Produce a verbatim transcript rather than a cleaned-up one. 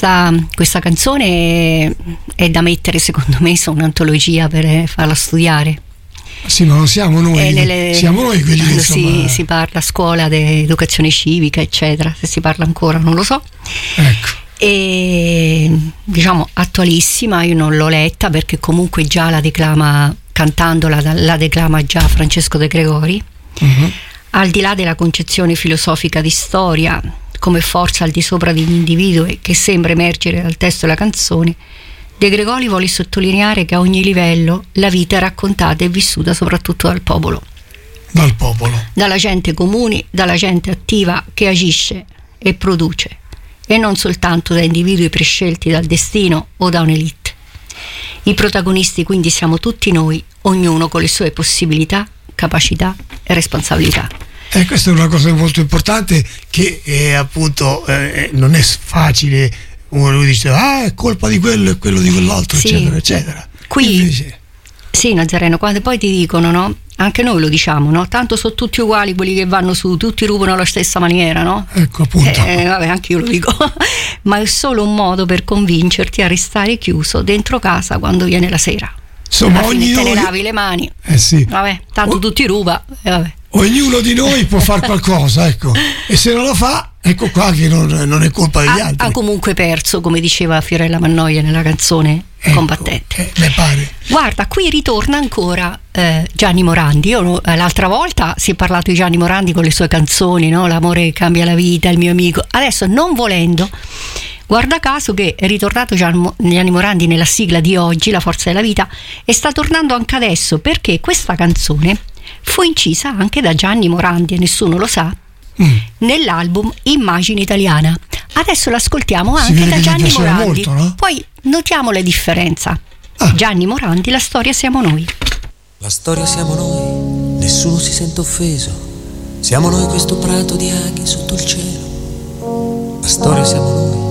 questa, questa canzone è, è da mettere secondo me su un'antologia per farla studiare. Sì, ma non siamo noi, nelle, siamo noi quelli che si, si parla a scuola di educazione civica, eccetera, se si parla ancora non lo so. Ecco. E diciamo attualissima, io non l'ho letta perché comunque già la declama, cantandola la declama già Francesco De Gregori. Uh-huh. Al di là della concezione filosofica di storia come forza al di sopra dell'individuo che sembra emergere dal testo della canzone, De Gregori vuole sottolineare che a ogni livello la vita è raccontata e vissuta soprattutto dal popolo. Dal popolo. Dalla gente comune, dalla gente attiva che agisce e produce, e non soltanto da individui prescelti dal destino o da un'elite. I protagonisti quindi siamo tutti noi, ognuno con le sue possibilità, capacità e responsabilità. E questa è una cosa molto importante che è, appunto eh, non è facile. Uno dice ah è colpa di quello e quello di quell'altro, sì, eccetera eccetera. Qui invece... sì, Nazareno, quando poi ti dicono, no? Anche noi lo diciamo, no? Tanto sono tutti uguali quelli che vanno su, tutti rubano alla stessa maniera, no? Ecco, appunto. Eh, vabbè, anche io lo dico. Ma è solo un modo per convincerti a restare chiuso dentro casa quando viene la sera. Insomma, alla fine ogni te ne noi... lavi le mani. Eh sì. Vabbè, tanto o... tutti ruba, eh, vabbè. Ognuno di noi può fare qualcosa, ecco, e se non lo fa, ecco qua che non, non è colpa degli ha, altri. Ha comunque perso, come diceva Fiorella Mannoia nella canzone, ecco, Combattente. Eh, mi pare. Guarda, qui ritorna ancora eh, Gianni Morandi. Io eh, l'altra volta si è parlato di Gianni Morandi con le sue canzoni, no? L'amore cambia la vita, il mio amico. Adesso, non volendo, guarda caso che è ritornato Gianni Morandi nella sigla di oggi, La forza della vita, e sta tornando anche adesso perché questa canzone fu incisa anche da Gianni Morandi, e nessuno lo sa, mm. nell'album Immagine Italiana. Adesso l'ascoltiamo anche da Gianni Morandi, molto, no? Poi notiamo la differenza. ah. Gianni Morandi, La storia siamo noi. La storia siamo noi, nessuno si sente offeso, siamo noi questo prato di aghi sotto il cielo. La storia siamo noi,